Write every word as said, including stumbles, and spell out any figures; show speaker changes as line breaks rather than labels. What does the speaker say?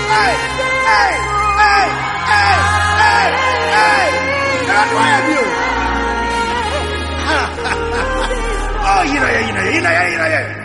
Hey, hey, hey, hey, hey, hey. That's why I'm you. Oh, you know, you know, you know, you know, you know.